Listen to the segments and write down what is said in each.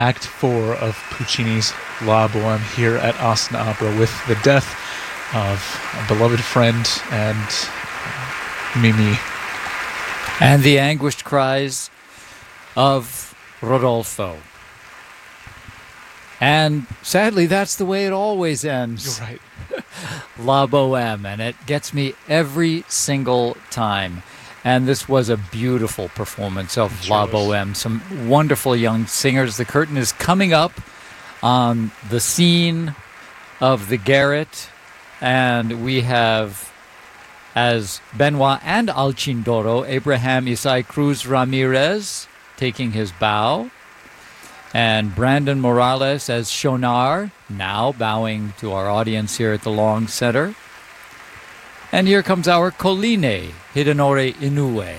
Act 4 of Puccini's La Boheme here at Austin Opera with the death of a beloved friend and Mimi. And the anguished cries of Rodolfo. And sadly, that's the way it always ends. You're right. La Boheme, and it gets me every single time. And this was a beautiful performance of La Boheme. Some wonderful young singers. The curtain is coming up on the scene of the garret, and we have, as Benoit and Alcindoro, Abraham Isai Cruz Ramirez taking his bow, and Brandon Morales as Shonar, now bowing to our audience here at the Long Center. And here comes our Colline, Hidenori Inoue.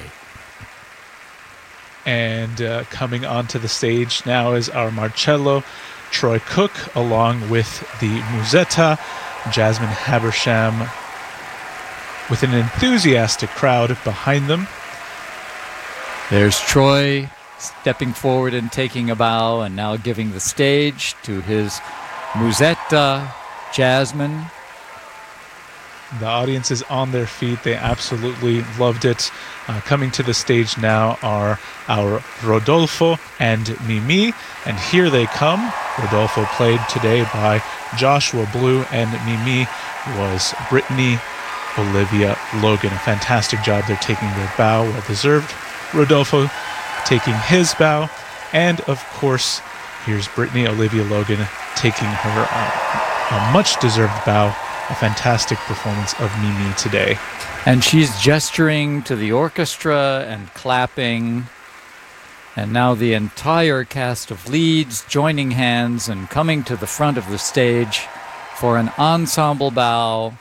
And coming onto the stage now is our Marcello, Troy Cook, along with the Musetta, Jasmine Habersham, with an enthusiastic crowd behind them. There's Troy stepping forward and taking a bow, and now giving the stage to his Musetta, Jasmine. The audience is on their feet. They absolutely loved it. Coming to the stage now are our Rodolfo and Mimi, and here they come. Rodolfo played today by Joshua Blue, and Mimi was Brittany Olivia Logan. A fantastic job. They're taking their bow, well deserved. Rodolfo taking his bow, and of course, here's Brittany Olivia Logan taking her a much deserved bow. A fantastic performance of Mimi today. And she's gesturing to the orchestra and clapping. And now the entire cast of leads joining hands and coming to the front of the stage for an ensemble bow.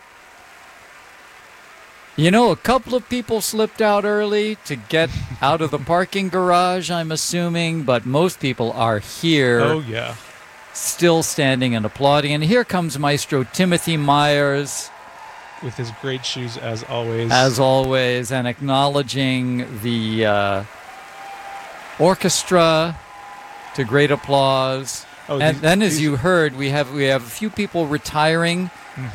You know, a couple of people slipped out early to get out of the parking garage, I'm assuming, but most people are here. Oh, yeah. Still standing and applauding. And here comes Maestro Timothy Myers. With his great shoes, as always. As always, and acknowledging the orchestra to great applause. Oh, and then, as you heard, we have a few people retiring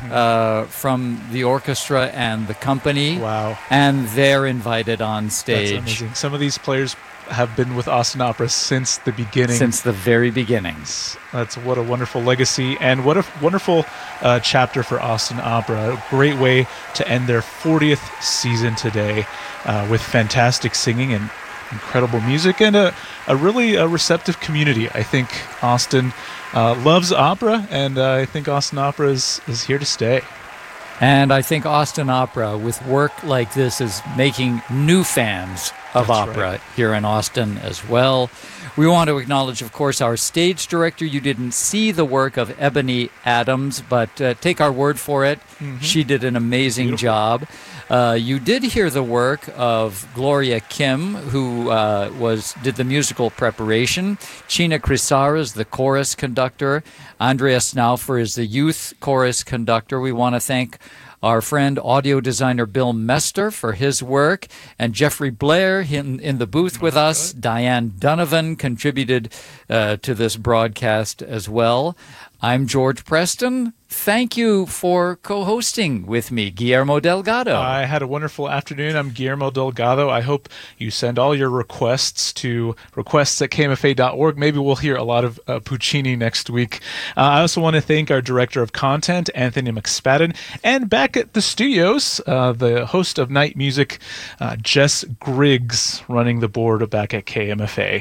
from the orchestra and the company. Wow. And they're invited on stage. That's amazing. Some of these players have been with Austin Opera since the beginning. Since the very beginnings. That's what a wonderful legacy, and what a wonderful chapter for Austin Opera. A great way to end their 40th season today with fantastic singing and incredible music, and a really receptive community. I think Austin loves opera, and I think Austin Opera is here to stay. And I think Austin Opera, with work like this, is making new fans of opera here in Austin as well. We want to acknowledge, of course, our stage director. You didn't see the work of Ebony Adams, but take our word for it. She did an amazing job. You did hear the work of Gloria Kim, who did the musical preparation. China Crisara is the chorus conductor. Andrea Snaufer is the youth chorus conductor. We want to thank our friend, audio designer Bill Mester, for his work, and Jeffrey Blair in the booth with us. Diane Donovan contributed to this broadcast as well. I'm George Preston. Thank you for co-hosting with me, Guillermo Delgado. I had a wonderful afternoon. I'm Guillermo Delgado. I hope you send all your requests to requests@kmfa.org. Maybe we'll hear a lot of Puccini next week. I also want to thank our director of content, Anthony McSpadden, and back at the studios, the host of Night Music, Jess Griggs, running the board back at KMFA.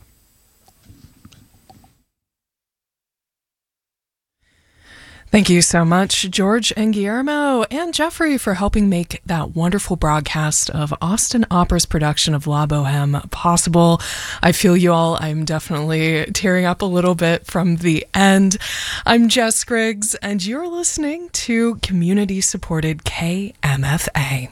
Thank you so much, George and Guillermo and Jeffrey, for helping make that wonderful broadcast of Austin Opera's production of La Boheme possible. I feel you all. I'm definitely tearing up a little bit from the end. I'm Jess Griggs, and you're listening to community-supported KMFA.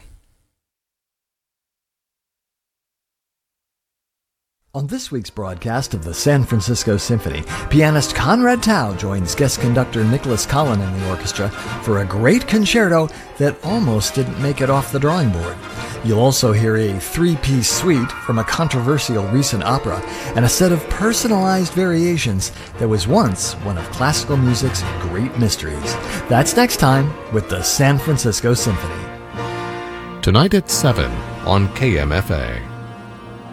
On this week's broadcast of the San Francisco Symphony, pianist Conrad Tao joins guest conductor Nicholas Collin and the orchestra for a great concerto that almost didn't make it off the drawing board. You'll also hear a three-piece suite from a controversial recent opera and a set of personalized variations that was once one of classical music's great mysteries. That's next time with the San Francisco Symphony. Tonight at 7 on KMFA.